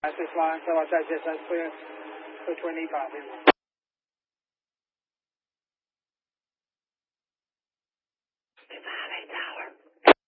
6 line, so I say that's clear 25.